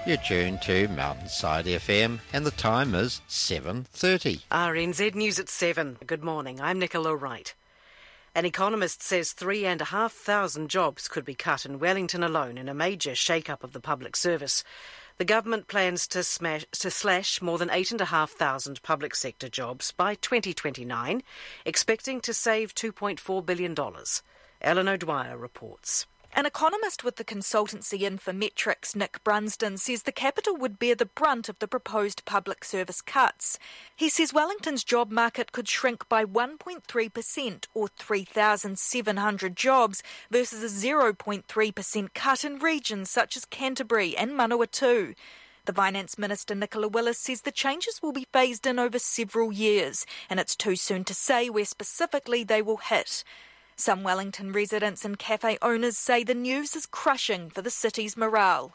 You're tuned to Mountainside FM and the time is 7:30. RNZ News at 7. Good morning, I'm Nicola Wright. An economist says 3,500 jobs could be cut in Wellington alone in a major shake-up of the public service. The government plans to slash more than 8,500 public sector jobs by 2029, expecting to save $2.4 billion. Ellen O'Dwyer reports. An economist with the consultancy Infometrics, Nick Brunsden, says the capital would bear the brunt of the proposed public service cuts. He says Wellington's job market could shrink by 1.3% or 3,700 jobs versus a 0.3% cut in regions such as Canterbury and Manawatu. The Finance Minister Nicola Willis says the changes will be phased in over several years and it's too soon to say where specifically they will hit. Some Wellington residents and cafe owners say the news is crushing for the city's morale.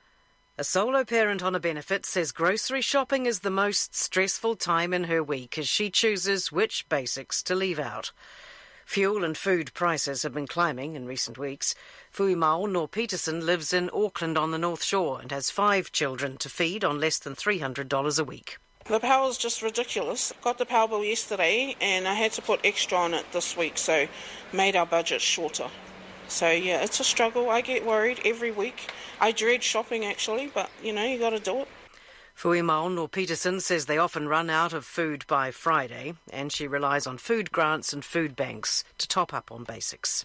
A solo parent on a benefit says grocery shopping is the most stressful time in her week as she chooses which basics to leave out. Fuel and food prices have been climbing in recent weeks. Fuimao Nor Peterson lives in Auckland on the North Shore and has 5 children to feed on less than $300 a week. The power's just ridiculous. Got the power bill yesterday and I had to put extra on it this week, so made our budget shorter. So yeah, it's a struggle. I get worried every week. I dread shopping actually, but you got to do it. Fuimao Nor Peterson says they often run out of food by Friday and she relies on food grants and food banks to top up on basics.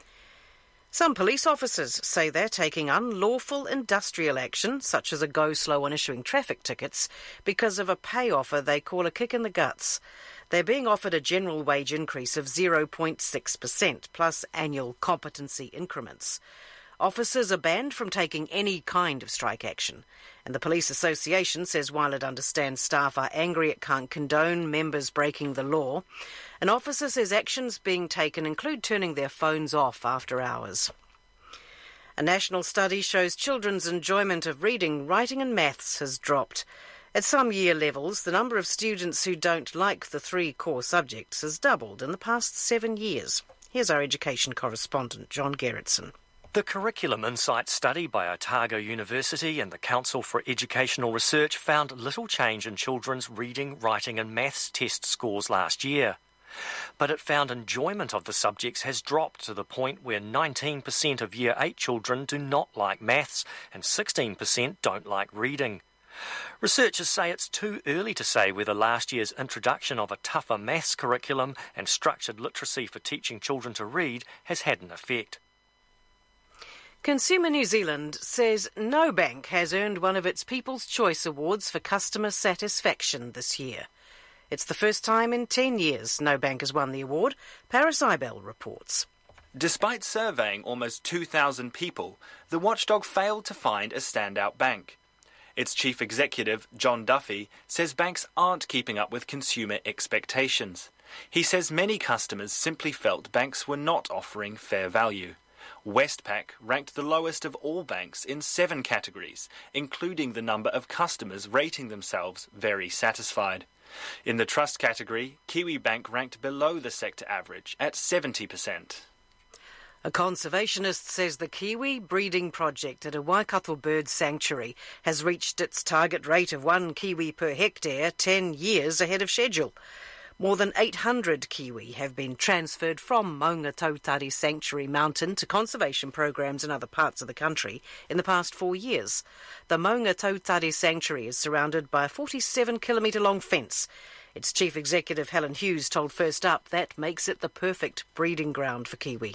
Some police officers say they're taking unlawful industrial action, such as a go slow on issuing traffic tickets, because of a pay offer they call a kick in the guts. They're being offered a general wage increase of 0.6% plus annual competency increments. Officers are banned from taking any kind of strike action, and the Police Association says while it understands staff are angry it can't condone members breaking the law, an officer says actions being taken include turning their phones off after hours. A national study shows children's enjoyment of reading, writing and maths has dropped. At some year levels, the number of students who don't like the 3 core subjects has doubled in the past 7 years. Here's our education correspondent, John Gerritsen. The Curriculum Insight study by Otago University and the Council for Educational Research found little change in children's reading, writing and maths test scores last year. But it found enjoyment of the subjects has dropped to the point where 19% of Year 8 children do not like maths and 16% don't like reading. Researchers say it's too early to say whether last year's introduction of a tougher maths curriculum and structured literacy for teaching children to read has had an effect. Consumer New Zealand says no bank has earned one of its People's Choice Awards for customer satisfaction this year. It's the first time in 10 years no bank has won the award, Paris Ibel reports. Despite surveying almost 2,000 people, the watchdog failed to find a standout bank. Its chief executive, John Duffy, says banks aren't keeping up with consumer expectations. He says many customers simply felt banks were not offering fair value. Westpac ranked the lowest of all banks in 7 categories, including the number of customers rating themselves very satisfied. In the trust category, Kiwibank ranked below the sector average at 70%. A conservationist says the kiwi breeding project at a Waikato bird sanctuary has reached its target rate of 1 kiwi per hectare 10 years ahead of schedule. More than 800 kiwi have been transferred from Maunga Tautari Sanctuary Mountain to conservation programs in other parts of the country in the past 4 years. The Maunga Tautari Sanctuary is surrounded by a 47-kilometre-long fence. Its chief executive, Helen Hughes, told First Up that makes it the perfect breeding ground for kiwi.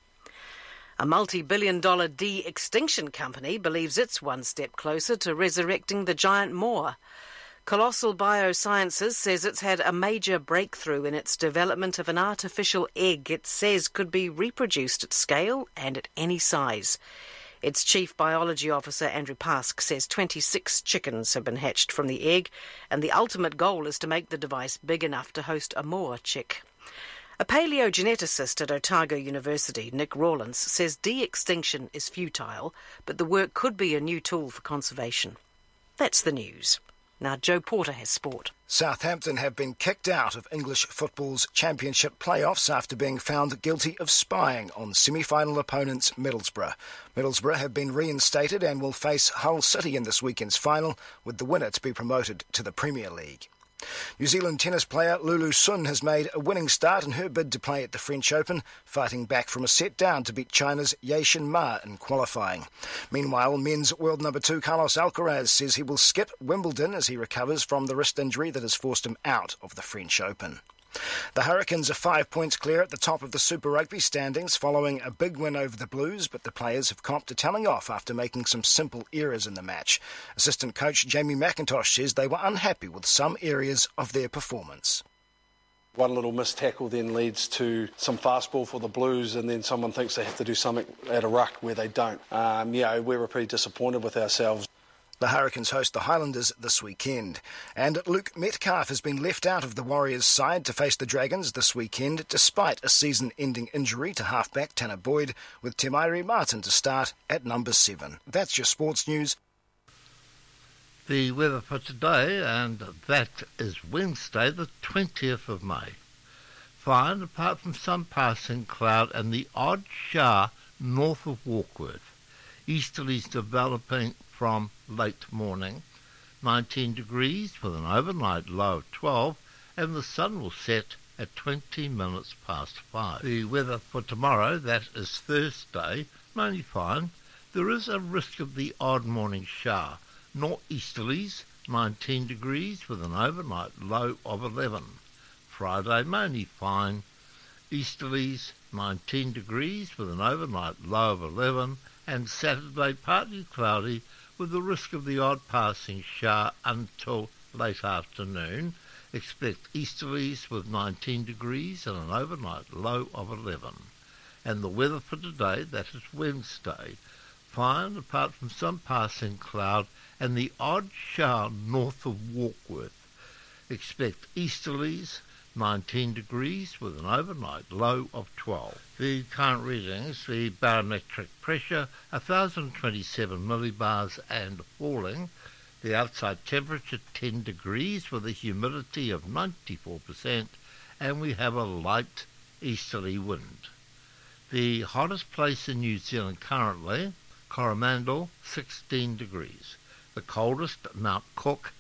A multi-billion-dollar de-extinction company believes it's one step closer to resurrecting the giant moa. Colossal Biosciences says it's had a major breakthrough in its development of an artificial egg it says could be reproduced at scale and at any size. Its chief biology officer, Andrew Pask, says 26 chickens have been hatched from the egg, and the ultimate goal is to make the device big enough to host a moa chick. A paleogeneticist at Otago University, Nick Rawlins, says de-extinction is futile, but the work could be a new tool for conservation. That's the news. Now Joe Porter has sport. Southampton have been kicked out of English football's championship playoffs after being found guilty of spying on semi-final opponents Middlesbrough. Middlesbrough have been reinstated and will face Hull City in this weekend's final, with the winner to be promoted to the Premier League. New Zealand tennis player Lulu Sun has made a winning start in her bid to play at the French Open, fighting back from a set down to beat China's Yashin Ma in qualifying. Meanwhile, men's world number 2 Carlos Alcaraz says he will skip Wimbledon as he recovers from the wrist injury that has forced him out of the French Open. The Hurricanes are 5 points clear at the top of the Super Rugby standings following a big win over the Blues, but the players have copped a telling off after making some simple errors in the match. Assistant coach Jamie McIntosh says they were unhappy with some areas of their performance. One little missed tackle then leads to some fastball for the Blues, and then someone thinks they have to do something at a ruck where they don't. We were pretty disappointed with ourselves. The Hurricanes host the Highlanders this weekend. And Luke Metcalf has been left out of the Warriors' side to face the Dragons this weekend, despite a season-ending injury to halfback Tanner Boyd, with Temairi Martin to start at number 7. That's your sports news. The weather for today, and that is Wednesday, the 20th of May. Fine, apart from some passing cloud and the odd shower north of Warkworth. Easterlies developing from late morning, 19 degrees with an overnight low of 12, and the sun will set at 20 minutes past 5. The weather for tomorrow, that is Thursday, mainly fine. There is a risk of the odd morning shower. Northeasterlies, 19 degrees with an overnight low of 11. Friday, mainly fine. Easterlies, 19 degrees with an overnight low of 11. And Saturday, partly cloudy with the risk of the odd passing shower until late afternoon. Expect easterlies with 19 degrees and an overnight low of 11. And the weather for today, that is Wednesday, fine apart from some passing cloud and the odd shower north of Warkworth. Expect easterlies, 19 degrees with an overnight low of 12. The current readings, the barometric pressure, 1,027 millibars and falling. The outside temperature, 10 degrees with a humidity of 94%, and we have a light easterly wind. The hottest place in New Zealand currently, Coromandel, 16 degrees. The coldest, Mount Cook,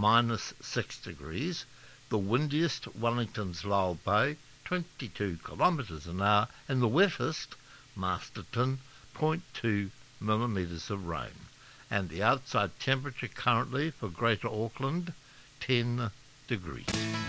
-6 degrees. The windiest, Wellington's Lyell Bay, 22 kilometres an hour, and the wettest, Masterton, 0.2 millimetres of rain. And the outside temperature currently for Greater Auckland, 10 degrees.